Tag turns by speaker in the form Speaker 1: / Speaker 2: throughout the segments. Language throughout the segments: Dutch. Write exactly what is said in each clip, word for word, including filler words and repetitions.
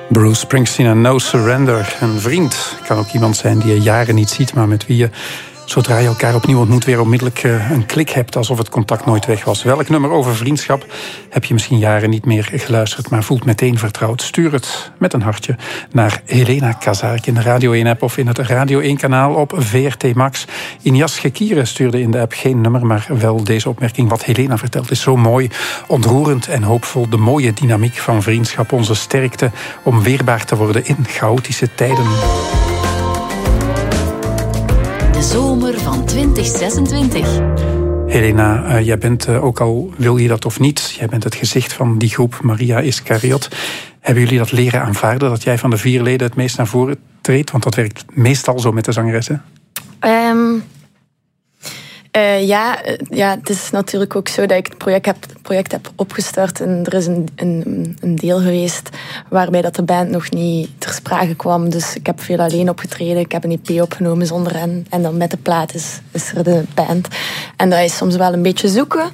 Speaker 1: Bruce Springsteen en No Surrender. Een vriend kan ook iemand zijn die je jaren niet ziet, maar met wie je, zodra je elkaar opnieuw ontmoet, weer onmiddellijk een klik hebt, alsof het contact nooit weg was. Welk nummer over vriendschap heb je misschien jaren niet meer geluisterd, maar voelt meteen vertrouwd? Stuur het met een hartje naar Helena Kazarik in de Radio één-app of in het Radio één-kanaal op V R T Max. Inias Gekire stuurde in de app geen nummer, maar wel deze opmerking. Wat Helena vertelt is zo mooi, ontroerend en hoopvol. De mooie dynamiek van vriendschap, onze sterkte om weerbaar te worden in chaotische tijden.
Speaker 2: De zomer van twintig zesentwintig.
Speaker 1: Helena, uh, jij bent, uh, ook al wil je dat of niet, jij bent het gezicht van die groep Maria Iscariot. Hebben jullie dat leren aanvaarden, dat jij van de vier leden het meest naar voren treedt? Want dat werkt meestal zo met de zangeressen.
Speaker 3: Um, uh, ja, ja, het is natuurlijk ook zo dat ik het project heb, het project heb opgestart. En er is een, een, een deel geweest waarbij dat de band nog niet ter sprake kwam. Dus ik heb veel alleen opgetreden. Ik heb een E P opgenomen zonder hen. En dan met de plaat is, is er de band. En dat is soms wel een beetje zoeken.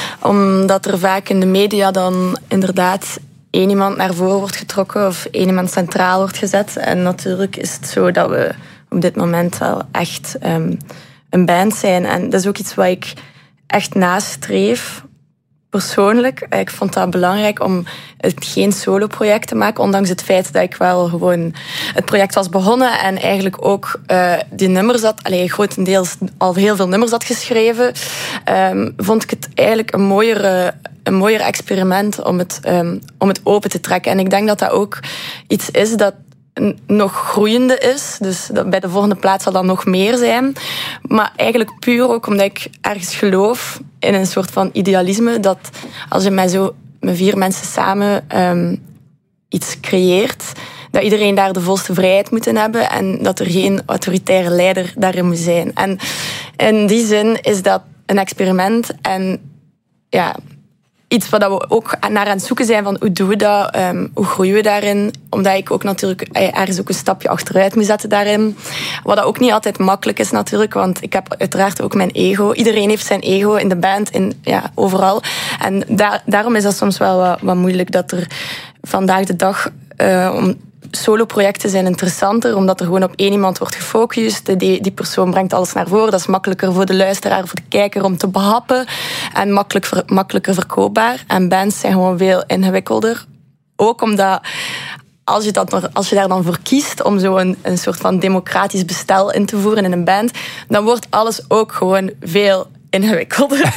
Speaker 3: Omdat er vaak in de media dan inderdaad één iemand naar voren wordt getrokken of één iemand centraal wordt gezet. En natuurlijk is het zo dat we op dit moment wel echt um, een band zijn. En dat is ook iets wat ik echt nastreef, persoonlijk. Ik vond dat belangrijk om het geen solo-project te maken, ondanks het feit dat ik wel gewoon het project was begonnen en eigenlijk ook uh, die nummers had, allee, grotendeels al heel veel nummers had geschreven, um, vond ik het eigenlijk een mooiere een mooier experiment om het, um, om het open te trekken. En ik denk dat dat ook iets is dat nog groeiende is. Dus dat bij de volgende plaat zal dat nog meer zijn. Maar eigenlijk puur ook omdat ik ergens geloof in een soort van idealisme, dat als je met zo met vier mensen samen um, iets creëert, dat iedereen daar de volste vrijheid moet in hebben en dat er geen autoritaire leider daarin moet zijn. En in die zin is dat een experiment en ja, iets wat we ook naar aan het zoeken zijn van hoe doen we dat, um, hoe groeien we daarin. Omdat ik ook natuurlijk ergens ook een stapje achteruit moet zetten daarin. Wat dat ook niet altijd makkelijk is natuurlijk, want ik heb uiteraard ook mijn ego. Iedereen heeft zijn ego in de band, in, ja, overal. En daar, daarom is dat soms wel wat, wat moeilijk dat er vandaag de dag Uh, om solo-projecten zijn interessanter, omdat er gewoon op één iemand wordt gefocust. Die, die persoon brengt alles naar voren. Dat is makkelijker voor de luisteraar, voor de kijker om te behappen. En makkelijk, ver, makkelijker verkoopbaar. En bands zijn gewoon veel ingewikkelder. Ook omdat als je, dat, als je daar dan voor kiest om zo een, een soort van democratisch bestel in te voeren in een band, dan wordt alles ook gewoon veel ingewikkelder.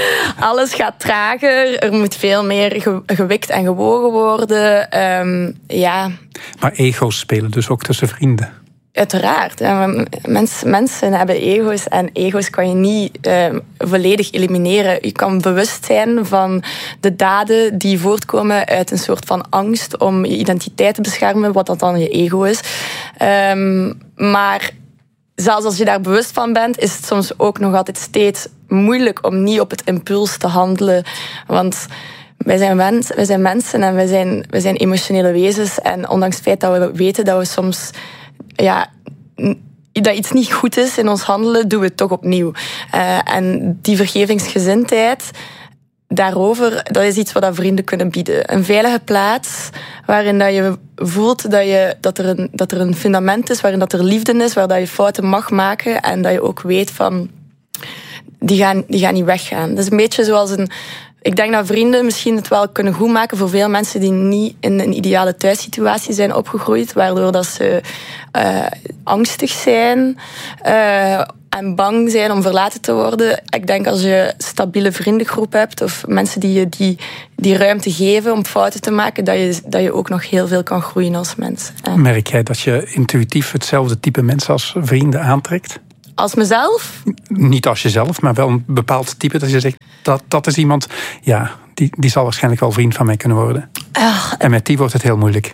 Speaker 3: Alles gaat trager. Er moet veel meer ge- gewikt en gewogen worden. Um, ja.
Speaker 1: Maar ego's spelen dus ook tussen vrienden?
Speaker 3: Uiteraard. Mens, mensen hebben ego's en ego's kan je niet uh, volledig elimineren. Je kan bewust zijn van de daden die voortkomen uit een soort van angst om je identiteit te beschermen, wat dat dan je ego is. Um, maar zelfs als je daar bewust van bent, is het soms ook nog altijd steeds moeilijk om niet op het impuls te handelen. Want wij zijn, mens, wij zijn mensen en wij zijn, wij zijn emotionele wezens. En ondanks het feit dat we weten dat we soms ja, dat iets niet goed is in ons handelen, doen we het toch opnieuw. Uh, en die vergevingsgezindheid, daarover, dat is iets wat dat vrienden kunnen bieden. Een veilige plaats waarin dat je voelt dat, je, dat, er een, dat er een fundament is, waarin dat er liefde is, waar dat je fouten mag maken en dat je ook weet van, die gaan, die gaan niet weggaan. Dat is een beetje zoals een... Ik denk dat vrienden misschien het wel kunnen goedmaken voor veel mensen die niet in een ideale thuissituatie zijn opgegroeid, waardoor dat ze uh, angstig zijn uh, en bang zijn om verlaten te worden. Ik denk als je een stabiele vriendengroep hebt of mensen die je die, die ruimte geven om fouten te maken, dat je, dat je ook nog heel veel kan groeien als mens. Uh.
Speaker 1: Merk jij dat je intuïtief hetzelfde type mensen als vrienden aantrekt?
Speaker 3: Als mezelf?
Speaker 1: Niet als jezelf, maar wel een bepaald type. Dat je zegt, dat, dat is iemand, ja, die, die zal waarschijnlijk wel vriend van mij kunnen worden. Uh, en met die wordt het heel moeilijk.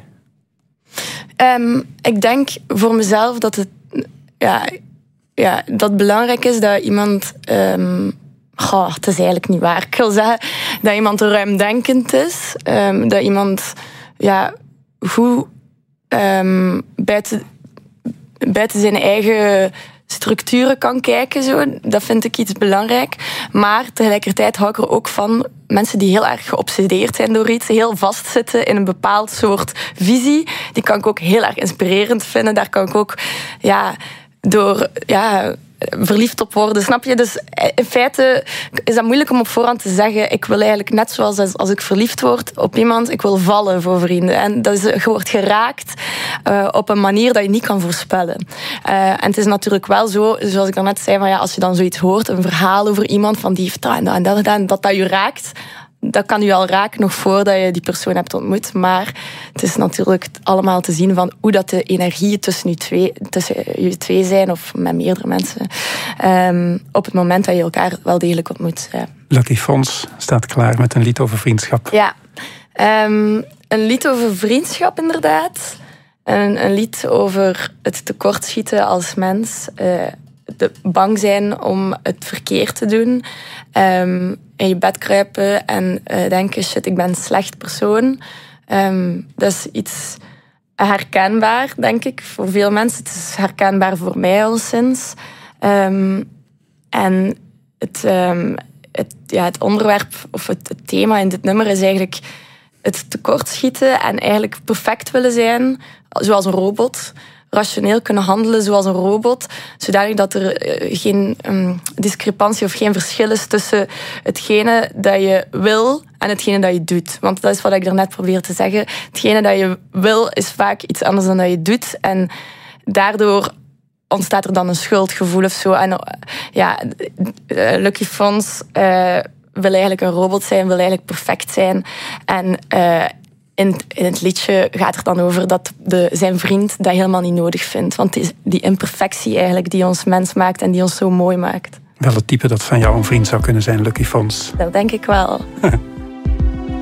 Speaker 3: Um, ik denk voor mezelf dat het, ja, ja, dat belangrijk is dat iemand... Um, goh, het is eigenlijk niet waar. Ik wil zeggen dat iemand ruimdenkend is. Um, dat iemand ja, goed um, buiten, buiten zijn eigen structuren kan kijken. Zo. Dat vind ik iets belangrijk. Maar tegelijkertijd hou ik er ook van mensen die heel erg geobsedeerd zijn door iets, heel vastzitten in een bepaald soort visie. Die kan ik ook heel erg inspirerend vinden. Daar kan ik ook ja, door... Ja, verliefd op worden, snap je? Dus in feite is dat moeilijk om op voorhand te zeggen. Ik wil eigenlijk net zoals als, als ik verliefd word op iemand, ik wil vallen voor vrienden. En dat is, je wordt geraakt uh, op een manier dat je niet kan voorspellen. Uh, en het is natuurlijk wel zo, zoals ik daarnet zei, van ja, als je dan zoiets hoort, een verhaal over iemand van die heeft dat en dat en dat gedaan, dat dat je raakt. Dat kan je al raken nog voordat je die persoon hebt ontmoet. Maar het is natuurlijk allemaal te zien van hoe dat de energieën tussen je twee, tussen je twee zijn, of met meerdere mensen, um, op het moment dat je elkaar wel degelijk ontmoet. Ja.
Speaker 1: Lucky Fons staat klaar met een lied over vriendschap.
Speaker 3: Ja, um, een lied over vriendschap inderdaad. Een, een lied over het tekortschieten als mens. Uh, de bang zijn om het verkeerd te doen. Um, in je bed kruipen en uh, denken, shit, ik ben een slecht persoon. Um, dat is iets herkenbaar, denk ik, voor veel mensen. Het is herkenbaar voor mij al sinds. Um, en het, um, het, ja, het onderwerp, of het, het thema in dit nummer is eigenlijk het tekortschieten en eigenlijk perfect willen zijn, zoals een robot. Rationeel kunnen handelen zoals een robot, zodanig dat er geen um, discrepantie of geen verschil is tussen hetgene dat je wil en hetgene dat je doet. Want dat is wat ik daarnet probeer te zeggen. Hetgene dat je wil is vaak iets anders dan dat je doet. En daardoor ontstaat er dan een schuldgevoel of zo. En uh, ja, Lucky Fons uh, wil eigenlijk een robot zijn, wil eigenlijk perfect zijn. En uh, In, in het liedje gaat het dan over dat de, zijn vriend dat helemaal niet nodig vindt. Want die, die imperfectie eigenlijk die ons mens maakt en die ons zo mooi maakt.
Speaker 1: Wel het type dat van jou een vriend zou kunnen zijn, Lucky Fons.
Speaker 3: Dat denk ik wel.